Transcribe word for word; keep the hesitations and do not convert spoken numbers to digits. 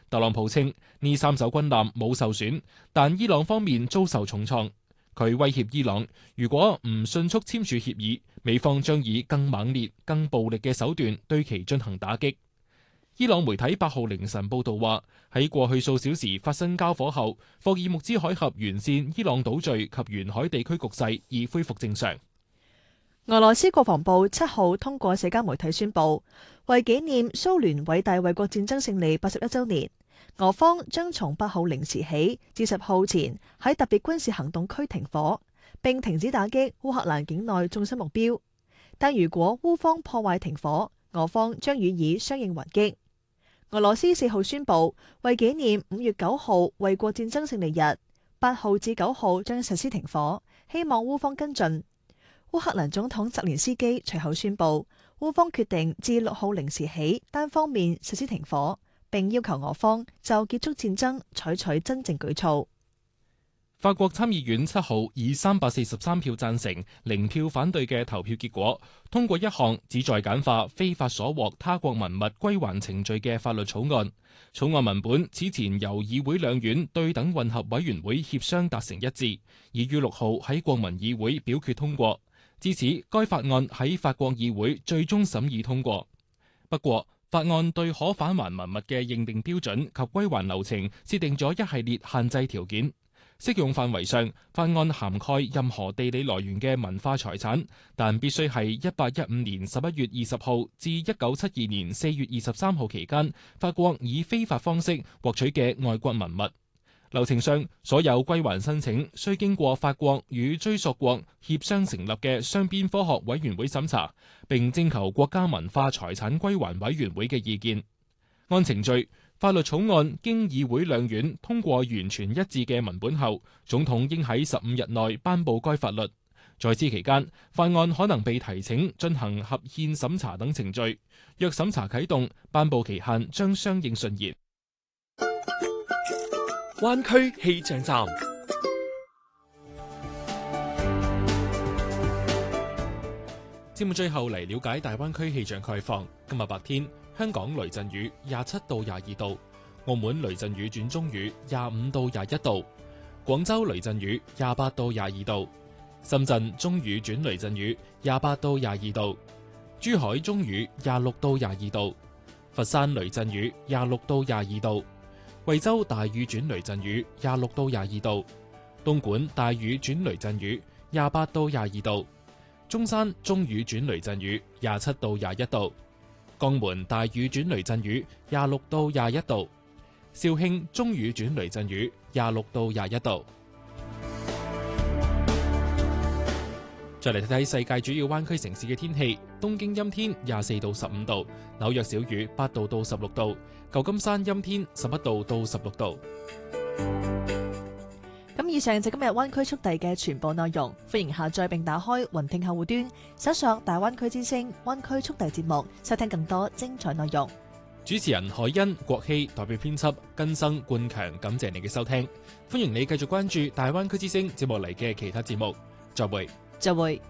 特朗普稱呢三艘軍艦冇受損，但伊朗方面遭受重創。佢威脅伊朗，如果唔迅速簽署協議，美方將以更猛烈、更暴力嘅手段對其進行打擊。伊朗媒體八號凌晨報道話，喺過去數小時發生交火後，霍爾木茲海峽沿線伊朗島嶼及沿海地區局勢已恢復正常。 俄羅斯國防部七號通過社交媒體宣布，為紀念蘇聯偉大衛國戰爭勝利八十一週年，俄方將從八號零時起至十號前喺特別軍事行動區停火，並停止打擊烏克蘭境內重心目標。但如果烏方破壞停火，俄方將予以相應還擊。俄羅斯四號宣布，為紀念五月九號衛國戰爭勝利日，八號至九號將實施停火，希望烏方跟進。烏克蘭總統澤連斯基隨後宣布，烏方決定自六號零時起單方面實施停火，並要求俄方就結束戰爭採取真正舉措。 法國參議院七號以三百四十三票贊成、零票反對嘅投票結果，通過一項旨在簡化非法所獲他國文物歸還程序嘅法律草案。草案文本此前由議會兩院對等混合委員會協商達成一致，已於六號喺國民議會表決通過。至此，該法案喺法國議會最終審議通過。不過，法案對可返還文物嘅認定標準及歸還流程設定咗一系列限制條件。適用範圍上，法案涵蓋任何地理來源嘅文化財產，但必須係一八一五年十一月二十號至一九七二年四月二十三號期間，法國以非法方式獲取嘅外國文物。流程上，所有歸還申請需經過法國與追溯國協商成立嘅雙邊科學委員會審查，並徵求國家文化財產歸還委員會嘅意見。按程序，法律草案經議會兩院通過完全一致嘅文本後，總統應喺十五日內頒布該法律。在此期間，法案可能被提請進行合憲審查等程序。若審查啟動，頒布期限將相應順延。 灣區氣象站， 節目最後嚟了解大灣區氣象概況。今日白天，香港雷陣雨廿七到廿二度，澳門雷陣雨轉中雨廿五到廿一度，廣州雷陣雨廿八到廿二度，深圳中雨轉雷陣雨廿八到廿二度，珠海中雨廿六到廿二度，佛山雷陣雨廿六到廿二度，惠州大雨轉雷陣雨廿六到廿二度，東莞大雨轉雷陣雨廿八到廿二度，中山中雨轉雷陣雨廿七到廿一度，江門大雨轉雷陣雨廿六到廿一度，肇慶中雨轉雷陣雨廿六到廿一度。再嚟睇睇世界主要灣區城市嘅天氣，東京陰天廿四到十五度，紐約小雨八度到十六度，舊金山陰天十一度到十六度。 咁以上就今日灣區速遞嘅全部內容，歡迎下載並打開雲聽客戶端，搜索大灣區之聲灣區速遞節目，收聽更多精彩內容。 主持人海欣、國希代表編輯根生、冠強，感謝你嘅收聽，歡迎你繼續關注大灣區之聲節目嚟嘅其他節目，再會。 就會。